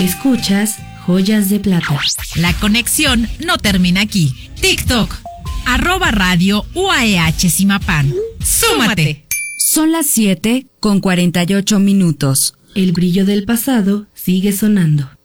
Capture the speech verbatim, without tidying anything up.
Escuchas Joyas de Plata. La conexión no termina aquí. TikTok, arroba radio U A E H Zimapán. ¡Súmate! Son las siete con cuarenta y ocho minutos. El brillo del pasado sigue sonando.